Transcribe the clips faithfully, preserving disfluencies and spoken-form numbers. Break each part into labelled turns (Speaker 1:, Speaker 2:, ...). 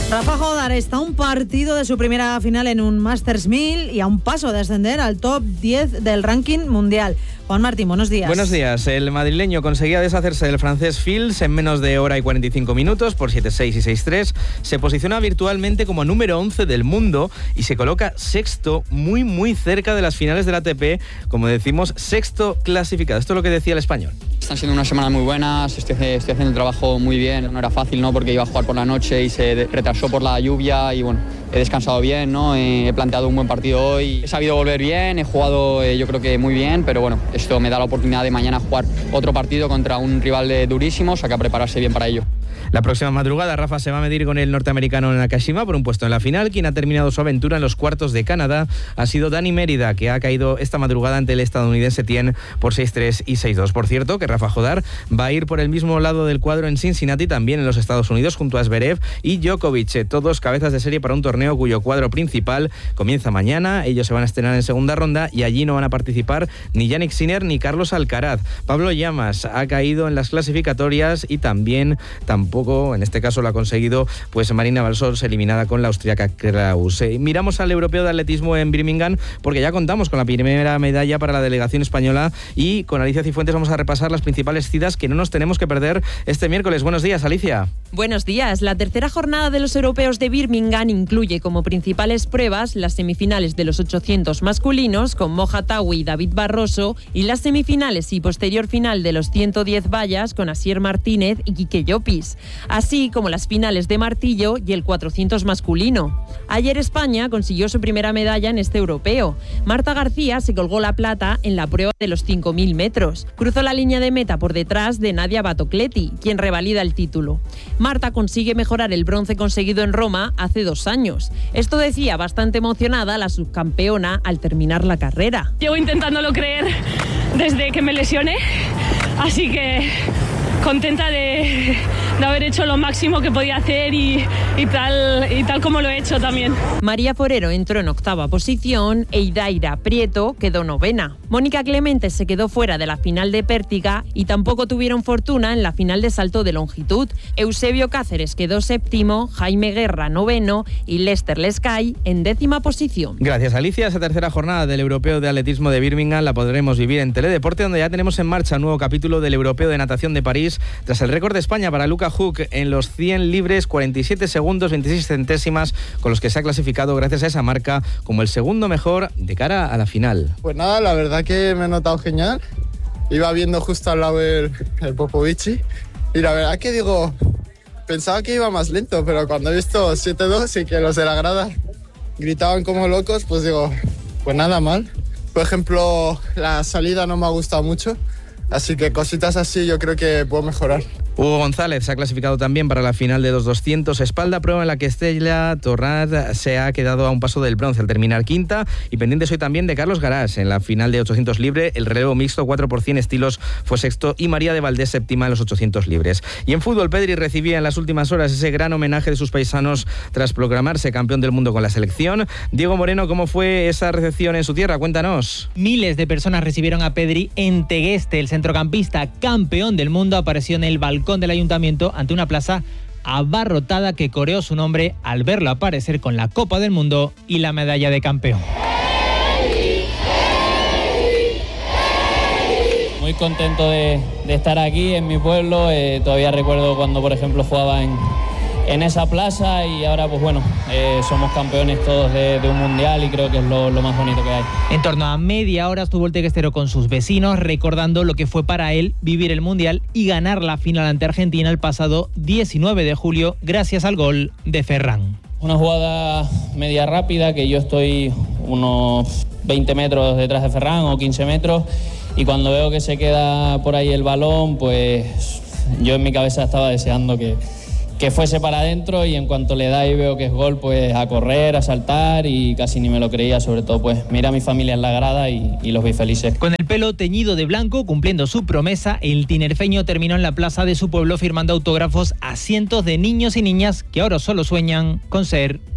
Speaker 1: Rafa Jodar está a un partido de su primera final en un Masters mil y a un paso de ascender al top diez del ranking mundial. Juan Martín, buenos días.
Speaker 2: Buenos días. El madrileño conseguía deshacerse del francés Fils en menos de hora y cuarenta y cinco minutos por siete seis y seis tres. Se posiciona virtualmente como número once del mundo y se coloca sexto, muy muy cerca de las finales del A T P, como decimos, sexto clasificado. Esto es lo que decía el español.
Speaker 3: Están siendo unas semanas muy buenas, estoy, estoy haciendo el trabajo muy bien. No era fácil, ¿no? Porque iba a jugar por la noche y se retrasó por la lluvia y bueno, he descansado bien, ¿no? He planteado un buen partido hoy, he sabido volver bien, he jugado eh, yo creo que muy bien, pero bueno, esto me da la oportunidad de mañana jugar otro partido contra un rival de durísimo, o sea que a prepararse bien para ello.
Speaker 2: La próxima madrugada Rafa se va a medir con el norteamericano Nakashima por un puesto en la final. Quien ha terminado su aventura en los cuartos de Canadá ha sido Dani Mérida, que ha caído esta madrugada ante el estadounidense Tien por seis tres y seis dos. Por cierto, que Rafa Jodar va a ir por el mismo lado del cuadro en Cincinnati, también en los Estados Unidos, junto a Zverev y Djokovic, todos cabezas de serie para un torneo cuyo cuadro principal comienza mañana. Ellos se van a estrenar en segunda ronda y allí no van a participar ni Jannik Sinner ni Carlos Alcaraz. Pablo Llamas ha caído en las clasificatorias y también tampoco en este caso lo ha conseguido pues Marina Valsors, eliminada con la austríaca Kraus. Eh, miramos al europeo de atletismo en Birmingham porque ya contamos con la primera medalla para la delegación española y con Alicia Cifuentes vamos a repasar las principales citas que no nos tenemos que perder este miércoles. Buenos días, Alicia.
Speaker 4: Buenos días. La tercera jornada de los europeos de Birmingham incluye como principales pruebas las semifinales de los ochocientos masculinos con Moja Tawi y David Barroso y las semifinales y posterior final de los ciento diez vallas con Asier Martínez y Quique Llopis, así como las finales de martillo y el cuatrocientos masculino. Ayer España consiguió su primera medalla en este europeo. Marta García se colgó la plata en la prueba de los cinco mil metros. Cruzó la línea de meta por detrás de Nadia Batocleti, quien revalida el título. Marta consigue mejorar el bronce conseguido en Roma hace dos años. Esto decía bastante emocionada la subcampeona al terminar la carrera.
Speaker 5: Llevo intentándolo creer desde que me lesioné, así que contenta de, de haber hecho lo máximo que podía hacer y, y, tal, y tal como lo he hecho también.
Speaker 4: María Forero entró en octava posición e Idaira Prieto quedó novena. Mónica Clemente se quedó fuera de la final de pértiga y tampoco tuvieron fortuna en la final de salto de longitud. Eusebio Cáceres quedó séptimo, Jaime Guerra noveno y Lester Lescay en décima posición.
Speaker 2: Gracias, Alicia. Esa tercera jornada del europeo de atletismo de Birmingham la podremos vivir en Teledeporte, donde ya tenemos en marcha un nuevo capítulo del europeo de natación de París, tras el récord de España para Luca Hook en los cien libres, cuarenta y siete segundos, veintiséis centésimas, con los que se ha clasificado gracias a esa marca como el segundo mejor de cara a la final.
Speaker 6: Pues nada, la verdad que me he notado genial. Iba viendo justo al lado el, el Popovici y la verdad que digo, pensaba que iba más lento, pero cuando he visto siete dos y que los de la grada gritaban como locos, pues digo, pues nada mal. Por ejemplo, la salida no me ha gustado mucho. Así que cositas así yo creo que puedo mejorar.
Speaker 2: Hugo González se ha clasificado también para la final de los doscientos espalda, prueba en la que Estella Torrat se ha quedado a un paso del bronce al terminar quinta, y pendientes hoy también de Carlos Garás en la final de ochocientos libre. El relevo mixto cuatro por cien estilos fue sexto y María de Valdés séptima en los ochocientos libres. Y en fútbol, Pedri recibía en las últimas horas ese gran homenaje de sus paisanos tras proclamarse campeón del mundo con la selección. Diego Moreno, ¿cómo fue esa recepción en su tierra? Cuéntanos.
Speaker 7: Miles de personas recibieron a Pedri en Tegueste. El centrocampista campeón del mundo apareció en el balcón del ayuntamiento ante una plaza abarrotada que coreó su nombre al verlo aparecer con la Copa del Mundo y la medalla de campeón.
Speaker 8: Muy contento de, de estar aquí en mi pueblo. Eh, todavía recuerdo cuando, por ejemplo, jugaba en, en esa plaza y ahora, pues bueno, eh, somos campeones todos de, de un mundial y creo que es lo, lo más bonito que hay.
Speaker 7: En torno a media hora estuvo el teguestero con sus vecinos recordando lo que fue para él vivir el mundial y ganar la final ante Argentina el pasado diecinueve de julio gracias al gol de Ferran.
Speaker 8: Una jugada media rápida que yo estoy unos veinte metros detrás de Ferran o quince metros y cuando veo que se queda por ahí el balón, pues yo en mi cabeza estaba deseando que que fuese para adentro y en cuanto le da y veo que es gol, pues a correr, a saltar y casi ni me lo creía, sobre todo pues mira a mi familia en la grada y, y los vi felices.
Speaker 7: Con el pelo teñido de blanco, cumpliendo su promesa, el tinerfeño terminó en la plaza de su pueblo firmando autógrafos a cientos de niños y niñas que ahora solo sueñan con ser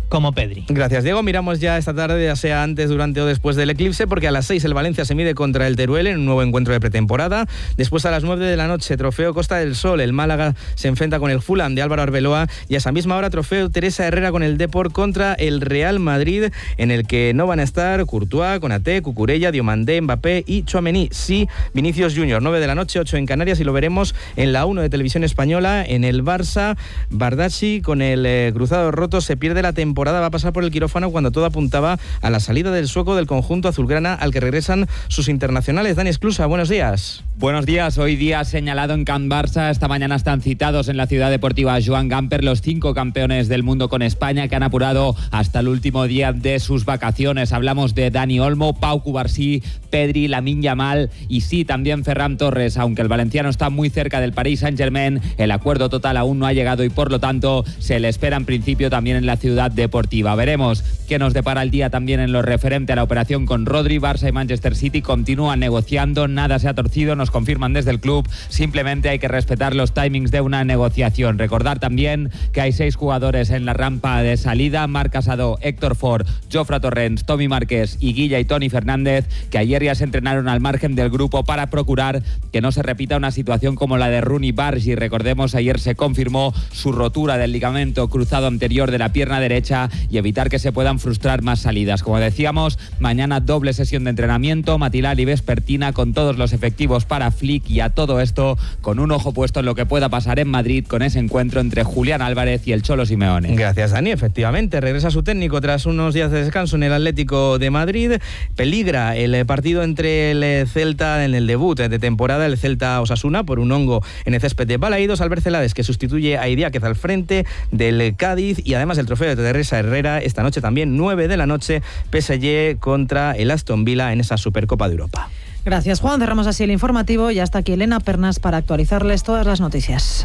Speaker 7: como Pedri.
Speaker 2: Gracias, Diego. Miramos ya esta tarde, ya sea antes, durante o después del eclipse, porque a las seis el Valencia se mide contra el Teruel en un nuevo encuentro de pretemporada. Después a las nueve de la noche, trofeo Costa del Sol. El Málaga se enfrenta con el Fulham de Álvaro Arbeloa, y a esa misma hora trofeo Teresa Herrera con el Depor contra el Real Madrid, en el que no van a estar Courtois, Konaté, Cucurella, Diomandé, Mbappé y Tchouaméni. Sí, Vinicius Junior, nueve de la noche, ocho en Canarias, y lo veremos en la uno de Televisión Española. En el Barça, Bardacci con el eh, cruzado roto se pierde la temporada, va a pasar por el quirófano cuando todo apuntaba a la salida del sueco del conjunto azulgrana, al que regresan sus internacionales. Dani Esclusa, buenos días.
Speaker 9: Buenos días. Hoy día señalado en Can Barça. Esta mañana están citados en la ciudad deportiva Joan Gamper los cinco campeones del mundo con España, que han apurado hasta el último día de sus vacaciones. Hablamos de Dani Olmo, Pau Cubarsí, Pedri, Lamine Yamal y sí, también Ferran Torres. Aunque el valenciano está muy cerca del Paris Saint-Germain, el acuerdo total aún no ha llegado y por lo tanto se le espera en principio también en la ciudad deportiva. Veremos qué nos depara el día también en lo referente a la operación con Rodri. Barça y Manchester City continúan negociando, nada se ha torcido, nos confirman desde el club, simplemente hay que respetar los timings de una negociación. Recordar también que hay seis jugadores en la rampa de salida: Marc Casado, Héctor Ford, Jofre Torrents, Tommy Márquez y Guilla y Toni Fernández, que ayer ya se entrenaron al margen del grupo para procurar que no se repita una situación como la de Rooney Bargi. Recordemos, ayer se confirmó su rotura del ligamento cruzado anterior de la pierna derecha y evitar que se puedan frustrar más salidas. Como decíamos, mañana doble sesión de entrenamiento, matinal y vespertina, con todos los efectivos para Flick, y a todo esto con un ojo puesto en lo que pueda pasar en Madrid con ese encuentro entre Julián Álvarez y el Cholo Simeone.
Speaker 2: Gracias, Dani. Efectivamente, regresa su técnico tras unos días de descanso en el Atlético de Madrid. Peligra el partido entre el Celta en el debut de temporada, el Celta-Osasuna, por un hongo en el césped de Balaídos. Albert Celades, que sustituye a Idiáquez al frente del Cádiz, y además el trofeo de Teresa Herrera esta noche también, nueve de la noche, P S G contra el Aston Villa en esa Supercopa de Europa.
Speaker 1: Gracias, Juan. Cerramos así el informativo y hasta aquí Elena Pernas para actualizarles todas las noticias.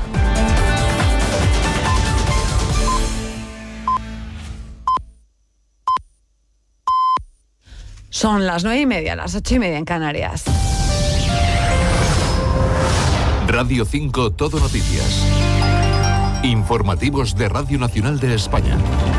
Speaker 10: Son las nueve y media, las ocho y media en Canarias.
Speaker 11: Radio cinco Todo Noticias. Informativos de Radio Nacional de España.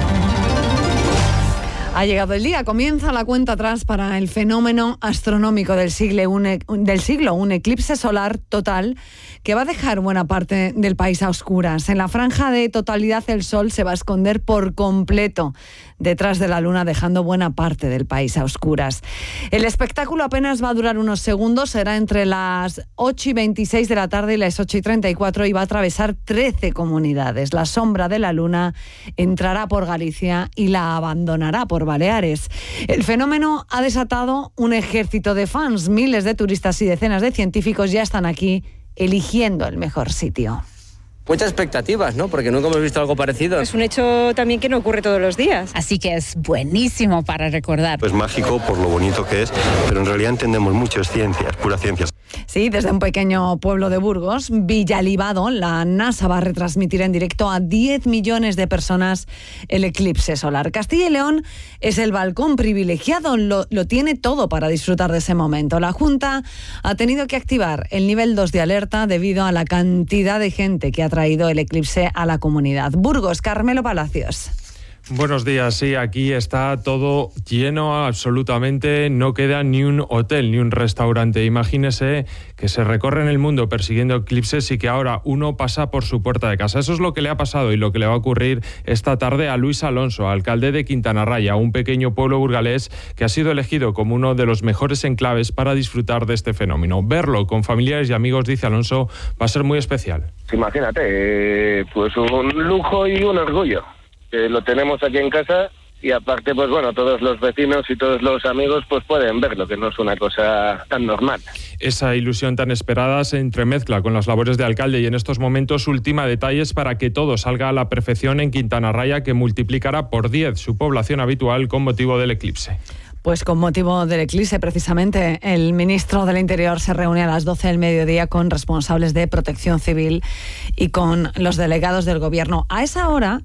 Speaker 10: Ha llegado el día, comienza la cuenta atrás para el fenómeno astronómico del siglo, un, del siglo, un eclipse solar total que va a dejar buena parte del país a oscuras. En la franja de totalidad el sol se va a esconder por completo detrás de la luna, dejando buena parte del país a oscuras. El espectáculo apenas va a durar unos segundos, será entre las ocho y veintiséis de la tarde y las ocho y treinta y cuatro y va a atravesar trece comunidades. La sombra de la luna entrará por Galicia y la abandonará por Baleares. El fenómeno ha desatado un ejército de fans. Miles de turistas y decenas de científicos ya están aquí eligiendo el mejor sitio.
Speaker 12: Muchas expectativas, ¿no? Porque nunca hemos visto algo parecido.
Speaker 13: Es un hecho también que no ocurre todos los días.
Speaker 14: Así que es buenísimo para recordar.
Speaker 15: Pues mágico por lo bonito que es, pero en realidad entendemos mucho, es ciencia, es pura ciencia.
Speaker 10: Sí, desde un pequeño pueblo de Burgos, Villalibado, la NASA va a retransmitir en directo a diez millones de personas el eclipse solar. Castilla y León es el balcón privilegiado, lo, lo tiene todo para disfrutar de ese momento. La Junta ha tenido que activar el nivel dos de alerta debido a la cantidad de gente que ha traído el eclipse a la comunidad. Burgos, Carmelo Palacios.
Speaker 16: Buenos días, sí, aquí está todo lleno absolutamente, no queda ni un hotel ni un restaurante. Imagínese que se recorre en el mundo persiguiendo eclipses y que ahora uno pasa por su puerta de casa. Eso es lo que le ha pasado y lo que le va a ocurrir esta tarde a Luis Alonso, alcalde de Quintana Raya, un pequeño pueblo burgalés que ha sido elegido como uno de los mejores enclaves para disfrutar de este fenómeno. Verlo con familiares y amigos, dice Alonso, va a ser muy especial.
Speaker 17: Imagínate, eh, pues un lujo y un orgullo. Que lo tenemos aquí en casa y aparte, pues bueno, todos los vecinos y todos los amigos pues pueden verlo, que no es una cosa tan normal.
Speaker 16: Esa ilusión tan esperada se entremezcla con las labores de alcalde y en estos momentos ultima detalles para que todo salga a la perfección en Quintana Raya, que multiplicará por diez su población habitual con motivo del eclipse.
Speaker 10: Pues con motivo del eclipse, precisamente, el ministro del Interior se reúne a las doce del mediodía con responsables de Protección Civil y con los delegados del Gobierno. A esa hora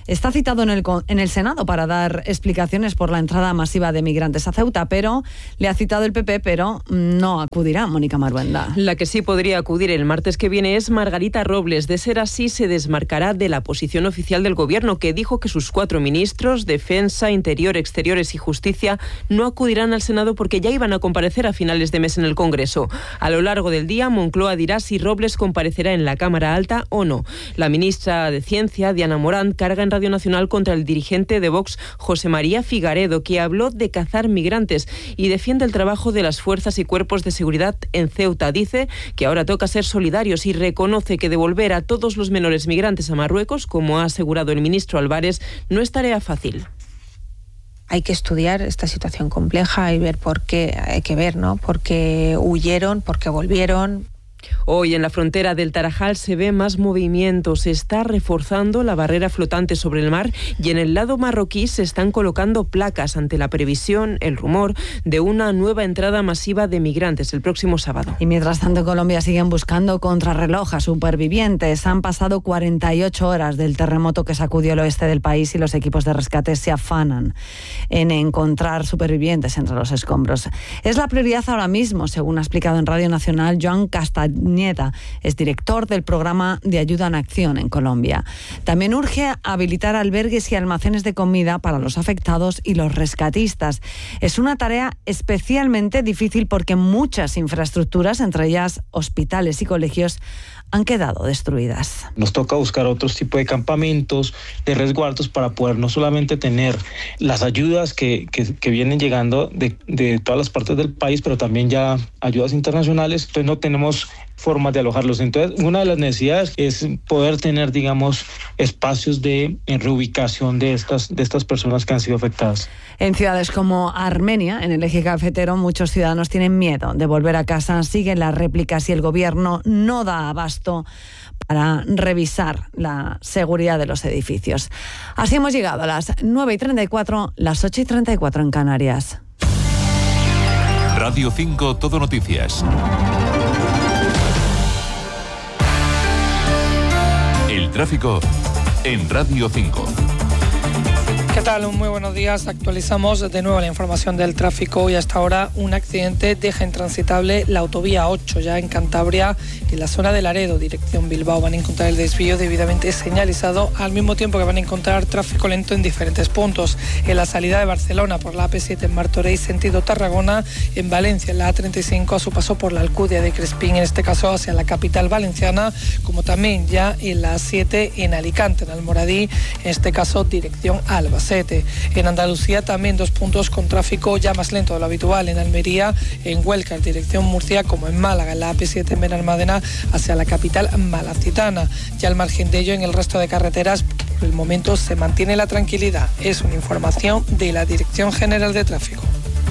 Speaker 10: está citado en el, en el Senado para dar explicaciones por la entrada masiva de migrantes a Ceuta, pero le ha citado el P P, pero no acudirá Mónica Maruenda.
Speaker 18: La que sí podría acudir el martes que viene es Margarita Robles. De ser así, se desmarcará de la posición oficial del Gobierno, que dijo que sus cuatro ministros, Defensa, Interior, Exteriores y Justicia, no acudirán al Senado porque ya iban a comparecer a finales de mes en el Congreso. A lo largo del día, Moncloa dirá si Robles comparecerá en la Cámara Alta o no. La ministra de Ciencia, Diana Morant, carga en Radio Nacional contra el dirigente de Vox, José María Figaredo, que habló de cazar migrantes y defiende el trabajo de las fuerzas y cuerpos de seguridad en Ceuta. Dice que ahora toca ser solidarios y reconoce que devolver a todos los menores migrantes a Marruecos, como ha asegurado el ministro Álvarez, no es tarea fácil.
Speaker 19: Hay que estudiar esta situación compleja y ver por qué, hay que ver, ¿no? Por qué huyeron, por qué volvieron.
Speaker 18: Hoy en la frontera del Tarajal se ve más movimiento, se está reforzando la barrera flotante sobre el mar y en el lado marroquí se están colocando placas ante la previsión, el rumor, de una nueva entrada masiva de migrantes el próximo sábado.
Speaker 10: Y mientras tanto en Colombia siguen buscando contrarreloj a supervivientes. Han pasado cuarenta y ocho horas del terremoto que sacudió el oeste del país y los equipos de rescate se afanan en encontrar supervivientes entre los escombros. Es la prioridad ahora mismo, según ha explicado en Radio Nacional Joan Castañeda. Nieta es director del programa de ayuda en acción en Colombia. También urge habilitar albergues y almacenes de comida para los afectados y los rescatistas. Es una tarea especialmente difícil porque muchas infraestructuras, entre ellas hospitales y colegios, han quedado destruidas.
Speaker 20: Nos toca buscar otros tipos de campamentos, de resguardos, para poder no solamente tener las ayudas que, que, que vienen llegando de, de todas las partes del país, pero también ya ayudas internacionales. Entonces no tenemos formas de alojarlos. Entonces, una de las necesidades es poder tener, digamos, espacios de reubicación de estas, de estas personas que han sido afectadas.
Speaker 10: En ciudades como Armenia, en el eje cafetero, muchos ciudadanos tienen miedo de volver a casa. Siguen las réplicas y el gobierno no da abasto para revisar la seguridad de los edificios. Así hemos llegado a las nueve y treinta y cuatro, las ocho y treinta y cuatro en Canarias.
Speaker 11: Radio cinco Todo Noticias. El tráfico en Radio cinco.
Speaker 21: ¿Qué tal? Muy buenos días. Actualizamos de nuevo la información del tráfico y hasta ahora un accidente deja intransitable la autovía ocho ya en Cantabria, en la zona de Laredo, dirección Bilbao. Van a encontrar el desvío debidamente señalizado, al mismo tiempo que van a encontrar tráfico lento en diferentes puntos. En la salida de Barcelona por la A P siete en Martorell, sentido Tarragona, en Valencia en la A treinta y cinco a su paso por la Alcudia de Crespín, en este caso hacia la capital valenciana, como también ya en la A siete en Alicante, en Almoradí, en este caso dirección Albacete. En Andalucía también dos puntos con tráfico ya más lento de lo habitual, en Almería, en Huelca, en dirección Murcia, como en Málaga, en la A P siete en Benalmádena hacia la capital malacitana. Ya al margen de ello, en el resto de carreteras, por el momento se mantiene la tranquilidad. Es una información de la Dirección General de Tráfico.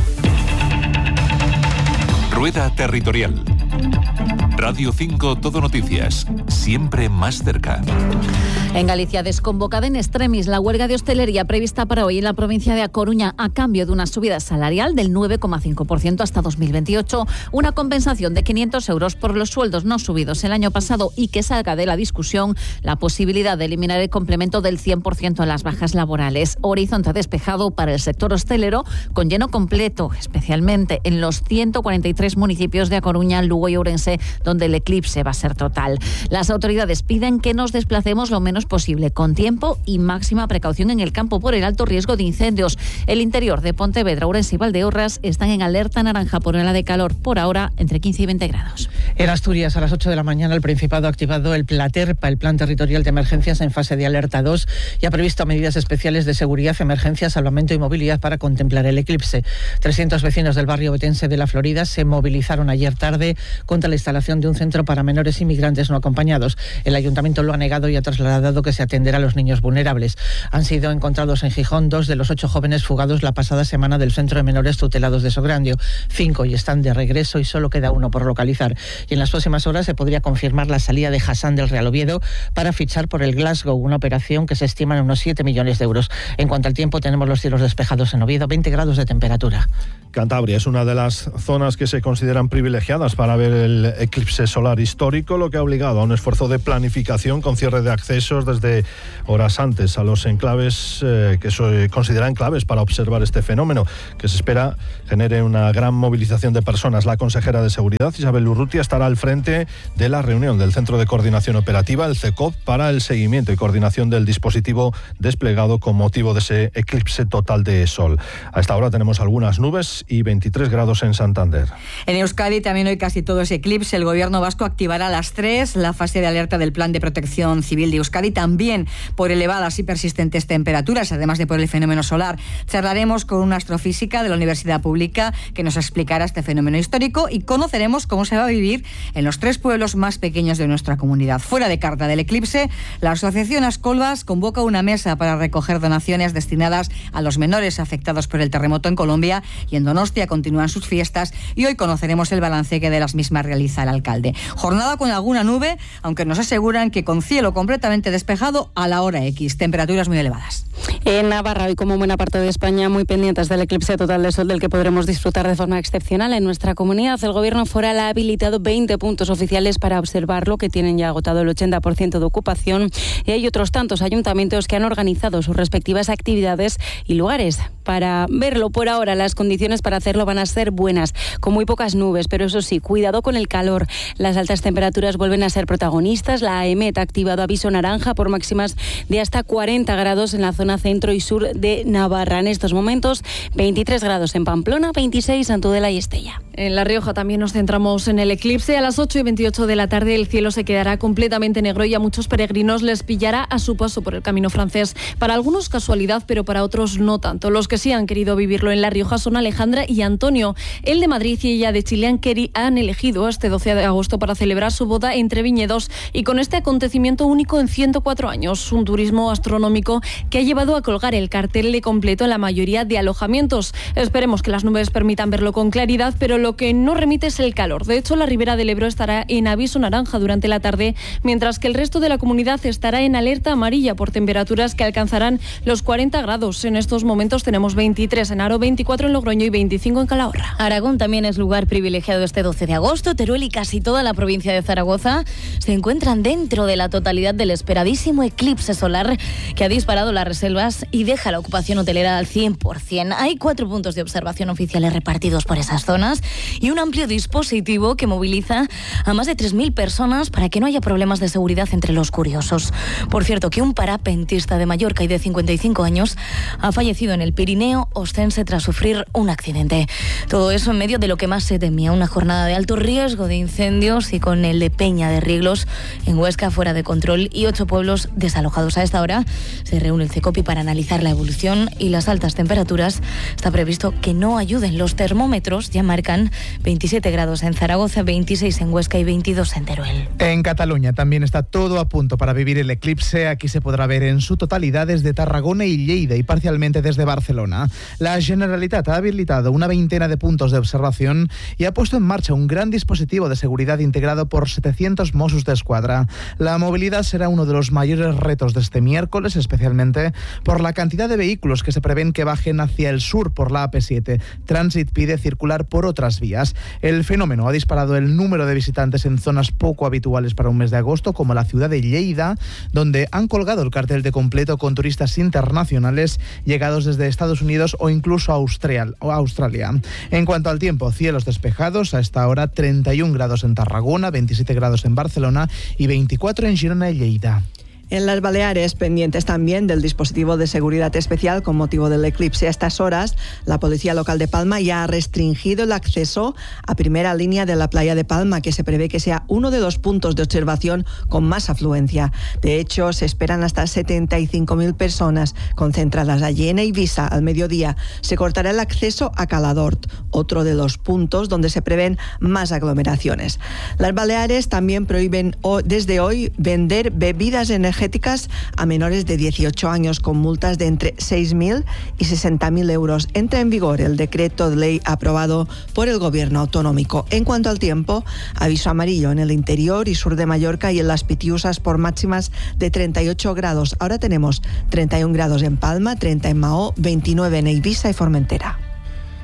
Speaker 11: Rueda Territorial. Radio cinco Todo Noticias, siempre más cerca.
Speaker 22: En Galicia, desconvocada en extremis la huelga de hostelería prevista para hoy en la provincia de A Coruña a cambio de una subida salarial del nueve coma cinco por ciento hasta dos mil veintiocho, una compensación de quinientos euros por los sueldos no subidos el año pasado y que salga de la discusión la posibilidad de eliminar el complemento del cien por ciento en las bajas laborales. Horizonte despejado para el sector hostelero con lleno completo, especialmente en los ciento cuarenta y tres municipios de A Coruña, Lugo y Ourense, donde el eclipse va a ser total. Las autoridades piden que nos desplacemos lo menos posible, con tiempo y máxima precaución en el campo por el alto riesgo de incendios. El interior de Pontevedra, Ourense y Valdeorras están en alerta naranja por ola de calor, por ahora entre quince y veinte grados.
Speaker 23: En Asturias, a las ocho de la mañana, el Principado ha activado el PLATERPA, el Plan Territorial de Emergencias, en fase de alerta dos, y ha previsto medidas especiales de seguridad, emergencia, salvamento y movilidad para contemplar el eclipse. trescientos vecinos del barrio betense de La Florida se movilizaron ayer tarde contra la instalación de un centro para menores inmigrantes no acompañados. El ayuntamiento lo ha negado y ha trasladado que se atenderá a los niños vulnerables. Han sido encontrados en Gijón dos de los ocho jóvenes fugados la pasada semana del centro de menores tutelados de Sograndio. Cinco y están de regreso y solo queda uno por localizar. Y en las próximas horas se podría confirmar la salida de Hassan del Real Oviedo para fichar por el Glasgow, una operación que se estima en unos siete millones de euros. En cuanto al tiempo, tenemos los cielos despejados en Oviedo, veinte grados de temperatura.
Speaker 3: Cantabria es una de las zonas que se consideran privilegiadas para ver el eclipse solar histórico, lo que ha obligado a un esfuerzo de planificación con cierre de accesos desde horas antes a los enclaves eh, que se consideran claves para observar este fenómeno, que se espera genere una gran movilización de personas. La consejera de Seguridad, Isabel Urrutia, estará al frente de la reunión del Centro de Coordinación Operativa, el C E C O P, para el seguimiento y coordinación del dispositivo desplegado con motivo de ese eclipse total de sol. A esta hora tenemos algunas nubes y veintitrés grados en Santander.
Speaker 4: En Euskadi también hoy casi todo es eclipse. El gobierno vasco activará a las tres la fase de alerta del Plan de Protección Civil de Euskadi, también por elevadas y persistentes temperaturas, además de por el fenómeno solar. Charlaremos con una astrofísica de la Universidad Pública que nos explicará este fenómeno histórico y conoceremos cómo se va a vivir en los tres pueblos más pequeños de nuestra comunidad. Fuera de carta del eclipse, la Asociación Ascolbas convoca una mesa para recoger donaciones destinadas a los menores afectados por el terremoto en Colombia, y en Donostia continúan sus fiestas y hoy conoceremos el balance que de las mismas realiza el alcalde. Jornada con alguna nube, aunque nos aseguran que con cielo completamente despejado a la hora X, temperaturas muy elevadas.
Speaker 5: En Navarra, hoy como buena parte de España, muy pendientes del eclipse total de sol del que podremos disfrutar de forma excepcional en nuestra comunidad. El gobierno foral ha habilitado veinte puntos oficiales para observarlo, que tienen ya agotado el ochenta por ciento de ocupación, y hay otros tantos ayuntamientos que han organizado sus respectivas actividades y lugares para verlo. Por ahora, las condiciones para hacerlo van a ser buenas, con muy pocas nubes, pero eso sí, cuidado con el calor. Las altas temperaturas vuelven a ser protagonistas. La AEMET ha activado aviso naranja por máximas de hasta cuarenta grados en la zona centro y sur de Navarra. En estos momentos, veintitrés grados en Pamplona, veintiséis en Tudela y Estella.
Speaker 24: En La Rioja también nos centramos en el eclipse. A las ocho y veintiocho de la tarde el cielo se quedará completamente negro y a muchos peregrinos les pillará a su paso por el camino francés. Para algunos casualidad, pero para otros no tanto. Los que sí han querido vivirlo en La Rioja son Alejandra y Antonio. Él de Madrid y ella de Chile han, queri- han elegido este doce de agosto para celebrar su boda entre viñedos y con este acontecimiento único en ciento cuatro años. Un turismo astronómico que ha llevado a colgar el cartel de completo en la mayoría de alojamientos. Esperemos que las nubes permitan verlo con claridad, pero lo que no remite es el calor. De hecho, la Ribera del Ebro estará en aviso naranja durante la tarde, mientras que el resto de la comunidad estará en alerta amarilla por temperaturas que alcanzarán los cuarenta grados. En estos momentos tenemos veintitrés en Aro, veinticuatro en Logroño y veinticinco en Calahorra.
Speaker 22: Aragón también es lugar privilegiado este doce de agosto. Teruel y casi toda la provincia de Zaragoza se encuentran dentro de la totalidad del esperadísimo eclipse solar que ha disparado las reservas y deja la ocupación hotelera al cien por ciento. Hay cuatro puntos de observación oficiales repartidos por esas zonas y un amplio dispositivo que moviliza a más de tres mil personas para que no haya problemas de seguridad entre los curiosos. Por cierto, que un parapentista de Mallorca y de cincuenta y cinco años ha fallecido en el Pirineo Ostense tras sufrir un accidente. Todo eso en medio de lo que más se temía, una jornada de alto riesgo de incendios y con el de Peña de Rieglos en Huesca fuera de control y ocho pueblos desalojados. A esta hora se reúne el CECOPI para analizar la evolución y las altas temperaturas. Está previsto que no ayuden. Los termómetros ya marcan veintisiete grados en Zaragoza, veintiséis en Huesca y veintidós en Teruel.
Speaker 25: En Cataluña también está todo a punto para vivir el eclipse. Aquí se podrá ver en su totalidad desde Tarragona y Lleida y parcialmente desde Barcelona. La Generalitat ha habilitado una veintena de puntos de observación y ha puesto en marcha un gran dispositivo de seguridad integrado por setecientos Mossos d'Esquadra. La movilidad será uno de los mayores retos de este miércoles, especialmente por la cantidad de vehículos que se prevén que bajen hacia el sur por la A P siete. Transit pide circular por otras vías. El fenómeno ha disparado el número de visitantes en zonas poco habituales para un mes de agosto, como la ciudad de Lleida, donde han colgado el cartel de completo con turistas internacionales llegados desde Estados Unidos o incluso Austria, o Australia. En cuanto al tiempo, cielos despejados, a esta hora treinta y un grados en Tarragona, veintisiete grados en Barcelona y veinticuatro en Girona y Lleida.
Speaker 26: En las Baleares, pendientes también del dispositivo de seguridad especial con motivo del eclipse. A estas horas, la Policía Local de Palma ya ha restringido el acceso a primera línea de la playa de Palma, que se prevé que sea uno de los puntos de observación con más afluencia. De hecho, se esperan hasta setenta y cinco mil personas concentradas allí. En Eivissa, al mediodía, se cortará el acceso a Caladort, otro de los puntos donde se prevén más aglomeraciones. Las Baleares también prohíben desde hoy vender bebidas energéticas a menores de dieciocho años con multas de entre seis mil y sesenta mil euros. Entra en vigor el decreto de ley aprobado por el Gobierno autonómico. En cuanto al tiempo, aviso amarillo en el interior y sur de Mallorca y en las Pitiusas por máximas de treinta y ocho grados. Ahora tenemos treinta y un grados en Palma, treinta en Mahó, veintinueve en Eivissa y Formentera.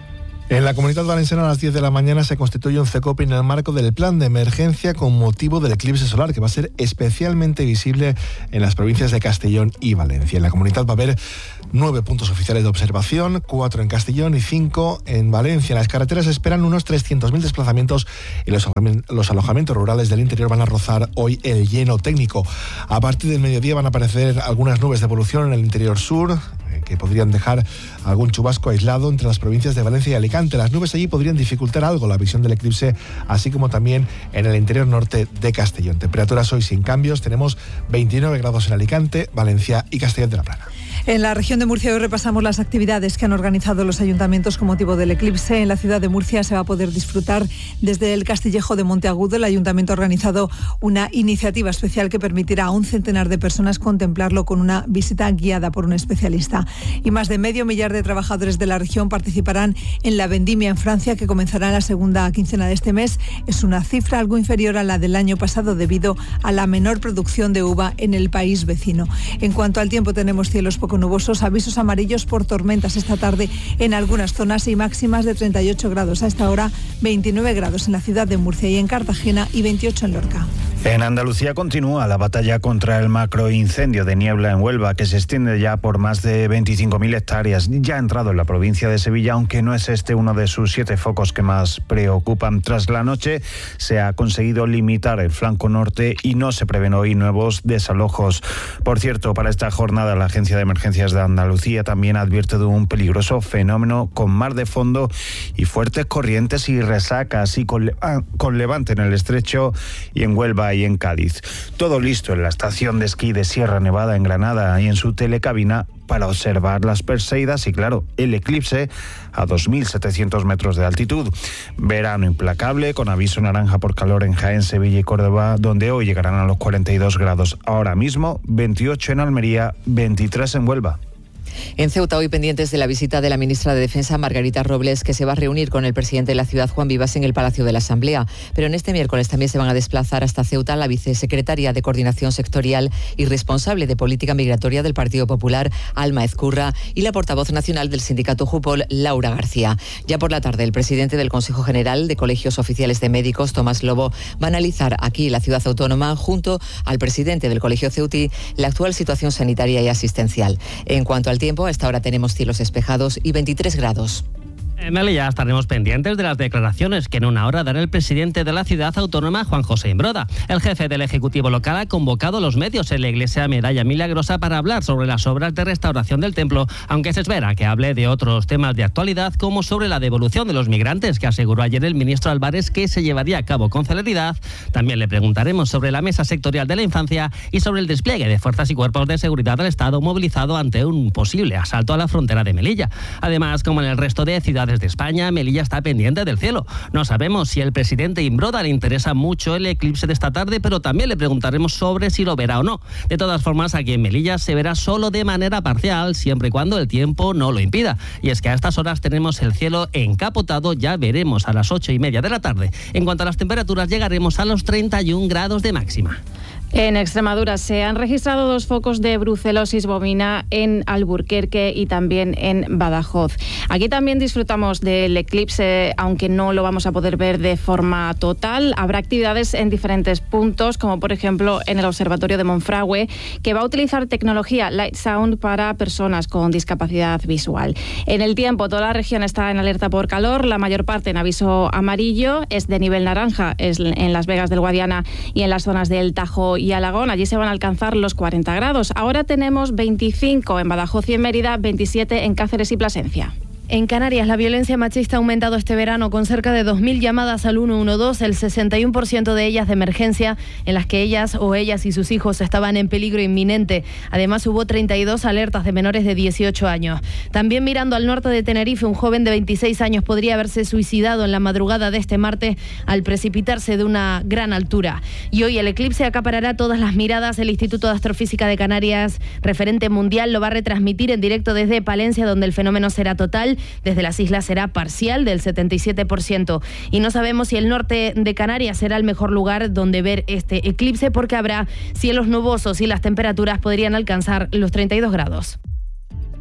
Speaker 25: En la Comunidad Valenciana a las diez de la mañana se constituye un CECOPI en el marco del plan de emergencia con motivo del eclipse solar, que va a ser especialmente visible en las provincias de Castellón y Valencia. En la comunidad va a haber nueve puntos oficiales de observación, cuatro en Castellón y cinco en Valencia. En las carreteras se esperan unos trescientos mil desplazamientos y los, los alojamientos rurales del interior van a rozar hoy el lleno técnico. A partir del mediodía van a aparecer algunas nubes de evolución en el interior sur, que podrían dejar algún chubasco aislado entre las provincias de Valencia y Alicante. Las nubes allí podrían dificultar algo la visión del eclipse, así como también en el interior norte de Castellón. Temperaturas hoy sin cambios, tenemos veintinueve grados en Alicante, Valencia y Castellón de la Plana.
Speaker 10: En la región de Murcia hoy repasamos las actividades que han organizado los ayuntamientos con motivo del eclipse. En la ciudad de Murcia se va a poder disfrutar desde el Castillejo de Monteagudo. El ayuntamiento ha organizado una iniciativa especial que permitirá a un centenar de personas contemplarlo con una visita guiada por un especialista. Y más de medio millar de trabajadores de la región participarán en la vendimia en Francia, que comenzará en la segunda quincena de este mes. Es una cifra algo inferior a la del año pasado debido a la menor producción de uva en el país vecino. En cuanto al tiempo, tenemos cielos poco nubosos, avisos amarillos por tormentas esta tarde en algunas zonas y máximas de treinta y ocho grados. A esta hora veintinueve grados en la ciudad de Murcia y en Cartagena y veintiocho en Lorca.
Speaker 1: En Andalucía continúa la batalla contra el macroincendio de niebla en Huelva, que se extiende ya por más de veinticinco mil hectáreas. Ya ha entrado en la provincia de Sevilla, aunque no es este uno de sus siete focos que más preocupan. Tras la noche se ha conseguido limitar el flanco norte y no se prevén hoy nuevos desalojos. Por cierto, para esta jornada la Agencia de Emergencias de Andalucía también advierte de un peligroso fenómeno con mar de fondo y fuertes corrientes y resacas, y con, con levante en el estrecho y en Huelva y en Cádiz. Todo listo en la estación de esquí de Sierra Nevada en Granada y en su telecabina para observar las Perseidas y, claro, el eclipse a dos mil setecientos metros de altitud. Verano implacable, con aviso naranja por calor en Jaén, Sevilla y Córdoba, donde hoy llegarán a los cuarenta y dos grados. Ahora mismo, veintiocho en Almería, veintitrés en Huelva.
Speaker 2: En Ceuta, hoy pendientes de la visita de la ministra de Defensa, Margarita Robles, que se va a reunir con el presidente de la ciudad, Juan Vivas, en el Palacio de la Asamblea. Pero en este miércoles también se van a desplazar hasta Ceuta la vicesecretaria de Coordinación Sectorial y responsable de Política Migratoria del Partido Popular, Alma Ezcurra, y la portavoz nacional del sindicato Jupol, Laura García. Ya por la tarde, el presidente del Consejo General de Colegios Oficiales de Médicos, Tomás Lobo, va a analizar aquí, en la ciudad autónoma, junto al presidente del Colegio Ceutí, la actual situación sanitaria y asistencial. En cuanto al tiempo, a esta hora tenemos cielos despejados y veintitrés grados.
Speaker 6: En Melilla estaremos pendientes de las declaraciones que en una hora dará el presidente de la ciudad autónoma, Juan José Imbroda. El jefe del Ejecutivo local ha convocado a los medios en la iglesia Medalla Milagrosa para hablar sobre las obras de restauración del templo, aunque se espera que hable de otros temas de actualidad, como sobre la devolución de los migrantes, que aseguró ayer el ministro Álvarez que se llevaría a cabo con celeridad. También le preguntaremos sobre la mesa sectorial de la infancia y sobre el despliegue de fuerzas y cuerpos de seguridad del Estado movilizado ante un posible asalto a la frontera de Melilla. Además, como en el resto de ciudades de España, Melilla está pendiente del cielo. No sabemos si al presidente Imbroda le interesa mucho el eclipse de esta tarde, pero también le preguntaremos sobre si lo verá o no. De todas formas, aquí en Melilla se verá solo de manera parcial, siempre y cuando el tiempo no lo impida. Y es que a estas horas tenemos el cielo encapotado, ya veremos a las ocho y media de la tarde. En cuanto a las temperaturas, llegaremos a los treinta y un grados de máxima.
Speaker 24: En Extremadura se han registrado dos focos de brucelosis bovina en Alburquerque y también en Badajoz. Aquí también disfrutamos del eclipse, aunque no lo vamos a poder ver de forma total. Habrá actividades en diferentes puntos, como por ejemplo en el Observatorio de Monfragüe, que va a utilizar tecnología Light Sound para personas con discapacidad visual. En el tiempo, toda la región está en alerta por calor, la mayor parte en aviso amarillo, es de nivel naranja, es en Las Vegas del Guadiana y en las zonas del Tajo y Alagón. Allí se van a alcanzar los cuarenta grados. Ahora tenemos veinticinco en Badajoz y en Mérida, veintisiete en Cáceres y Plasencia. En Canarias, la violencia machista ha aumentado este verano con cerca de dos mil llamadas al uno uno dos, el sesenta y uno por ciento de ellas de emergencia, en las que ellas o ellas y sus hijos estaban en peligro inminente. Además, hubo treinta y dos alertas de menores de dieciocho años. También mirando al norte de Tenerife, un joven de veintiséis años podría haberse suicidado en la madrugada de este martes al precipitarse de una gran altura. Y hoy el eclipse acaparará todas las miradas. El Instituto de Astrofísica de Canarias, referente mundial, lo va a retransmitir en directo desde Palencia, donde el fenómeno será total. Desde las islas será parcial, del setenta y siete por ciento. Y no sabemos si el norte de Canarias será el mejor lugar donde ver este eclipse, porque habrá cielos nubosos y las temperaturas podrían alcanzar los treinta y dos grados.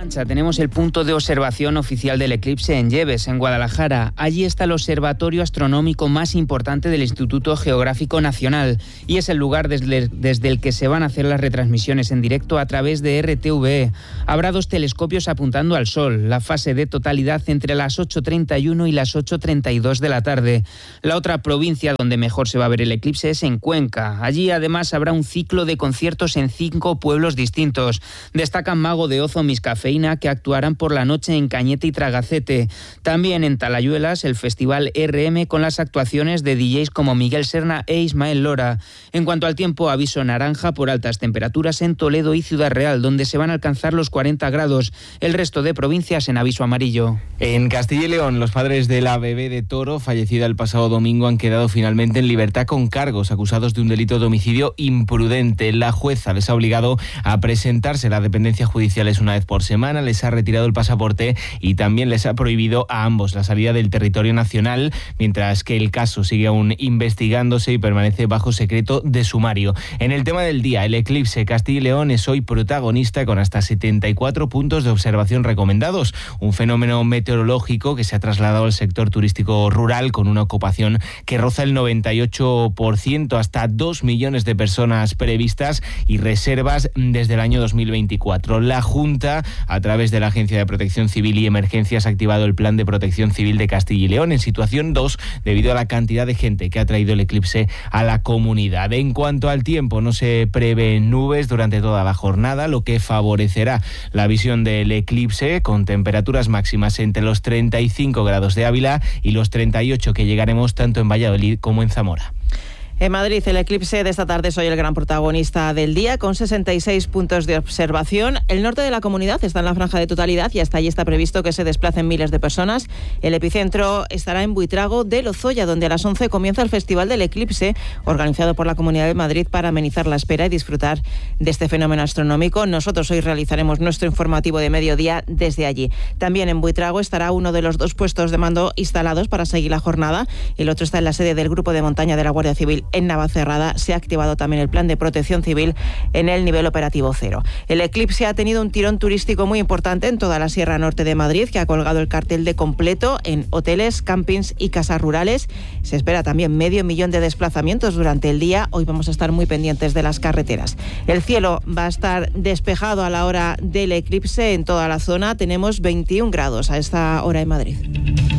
Speaker 7: Tenemos el punto de observación oficial del eclipse en Lleves, en Guadalajara. Allí está el observatorio astronómico más importante del Instituto Geográfico Nacional y es el lugar desde, desde el que se van a hacer las retransmisiones en directo a través de R T V E. Habrá dos telescopios apuntando al Sol, la fase de totalidad entre las ocho treinta y uno y las ocho treinta y dos de la tarde. La otra provincia donde mejor se va a ver el eclipse es en Cuenca. Allí además habrá un ciclo de conciertos en cinco pueblos distintos. Destacan Mago de Ozo, Miscafeína, que actuarán por la noche en Cañete y Tragacete. También en Talayuelas el festival R M con las actuaciones de D Js como Miguel Serna e Ismael Lora. En cuanto al tiempo, aviso naranja por altas temperaturas en Toledo y Ciudad Real, donde se van a alcanzar los cuarenta grados. El resto de provincias en aviso amarillo.
Speaker 8: En Castilla y León, los padres de la bebé de Toro, fallecida el pasado domingo, han quedado finalmente en libertad con cargos, acusados de un delito de homicidio imprudente. La jueza les ha obligado a presentarse a las dependencias judiciales una vez por semana, les ha retirado el pasaporte y también les ha prohibido a ambos la salida del territorio nacional, mientras que el caso sigue aún investigándose y permanece bajo secreto de sumario. En el tema del día, el eclipse, Castilla y León es hoy protagonista con hasta setenta y cuatro puntos de observación recomendados, un fenómeno meteorológico que se ha trasladado al sector turístico rural con una ocupación que roza el noventa y ocho por ciento, hasta dos millones de personas previstas y reservas desde el año dos mil veinticuatro. La Junta, a través de la Agencia de Protección Civil y Emergencias, ha activado el Plan de Protección Civil de Castilla y León en situación dos debido a la cantidad de gente que ha traído el eclipse a la comunidad. En cuanto al tiempo, no se prevén nubes durante toda la jornada, lo que favorecerá la visión del eclipse con temperaturas máximas entre los treinta y cinco grados de Ávila y los treinta y ocho que llegaremos tanto en Valladolid como en Zamora.
Speaker 9: En Madrid, el eclipse de esta tarde es hoy el gran protagonista del día, con sesenta y seis puntos de observación. El norte de la comunidad está en la franja de totalidad y hasta allí está previsto que se desplacen miles de personas. El epicentro estará en Buitrago de Lozoya, donde a las once comienza el Festival del Eclipse, organizado por la Comunidad de Madrid para amenizar la espera y disfrutar de este fenómeno astronómico. Nosotros hoy realizaremos nuestro informativo de mediodía desde allí. También en Buitrago estará uno de los dos puestos de mando instalados para seguir la jornada. El otro está en la sede del Grupo de Montaña de la Guardia Civil en Navacerrada. Se ha activado también el plan de protección civil en el nivel operativo cero. El eclipse ha tenido un tirón turístico muy importante en toda la Sierra Norte de Madrid, que ha colgado el cartel de completo en hoteles, campings y casas rurales. Se espera también medio millón de desplazamientos durante el día. Hoy vamos a estar muy pendientes de las carreteras. El cielo va a estar despejado a la hora del eclipse en toda la zona. Tenemos veintiún grados a esta hora en Madrid.